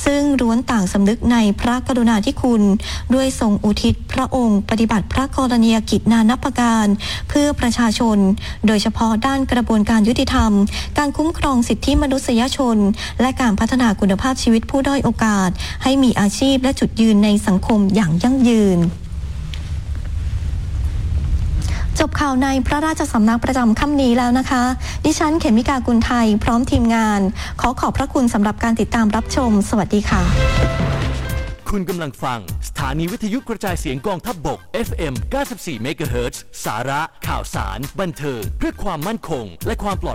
ซึ่งล้วนต่างสำนึกในพระกรุณาธิคุณด้วยทรงอุทิศพระองค์ปฏิบัติพระกรณียกิจนานับประการเพื่อประชาชนโดยเฉพาะด้านกระบวนการยุติธรรมการคุ้มครองสิทธิมนุษยชนและการพัฒนาคุณภาพชีวิตผู้ด้อยโอกาสให้มีอาชีพและจุดยืนในสังคมอย่างยั่งยืนจบข่าวในพระราชสำนักประจำค่ำนี้แล้วนะคะดิฉันเขมิกากุลไทยพร้อมทีมงานขอบพระคุณสำหรับการติดตามรับชมสวัสดีค่ะคุณกำลังฟังสถานีวิทยุกระจายเสียงกองทัพบก FM 94 เมกะเฮิรตซ์สาระข่าวสารบันเทิงเพื่อความมั่นคงและความปลอด